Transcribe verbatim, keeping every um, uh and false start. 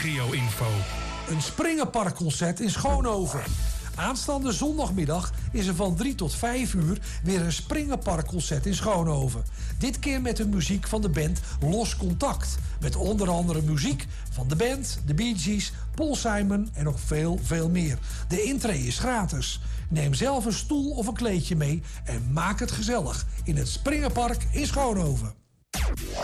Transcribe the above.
regio-info. Een Springerparkconcert in Schoonhoven. Aanstaande zondagmiddag is er van drie tot vijf uur weer een Springerparkconcert in Schoonhoven. Dit keer met de muziek van de band Los Contact. Met onder andere muziek van de band, de Bee Gees, Paul Simon en nog veel, veel meer. De intree is gratis. Neem zelf een stoel of een kleedje mee en maak het gezellig in het Springerpark in Schoonhoven.